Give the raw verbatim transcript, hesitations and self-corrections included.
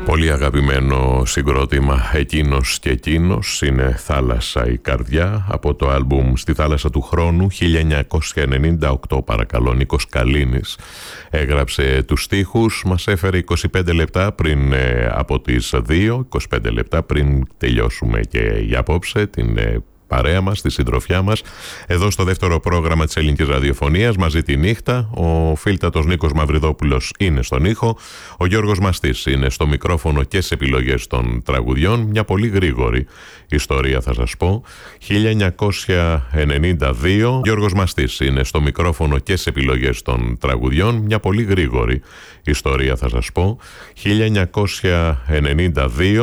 Πολύ αγαπημένο συγκρότημα εκείνος και εκείνος είναι «Θάλασσα η καρδιά» από το άλμπουμ «Στη θάλασσα του χρόνου» χίλια εννιακόσια ενενήντα οκτώ. Παρακαλώ, Νίκος Καλίνης έγραψε τους στίχους, μας έφερε είκοσι πέντε λεπτά πριν ε, από τις δύο, είκοσι πέντε λεπτά πριν τελειώσουμε και για απόψε την ε, παρέα μας, τη συντροφιά μας εδώ στο δεύτερο πρόγραμμα της ελληνικής ραδιοφωνίας μαζί τη νύχτα. Ο φίλτατος Νίκος Μαυριδόπουλος είναι στον ήχο, ο Γιώργος Μαστής είναι στο μικρόφωνο και στις επιλογές των τραγουδιών. Μια πολύ γρήγορη ιστορία θα σας πω. χίλια εννιακόσια ενενήντα δύο, Γιώργος Μαστής είναι στο μικρόφωνο και στις επιλογές των τραγουδιών. Μια πολύ γρήγορη ιστορία θα σας πω. χίλια εννιακόσια ενενήντα δύο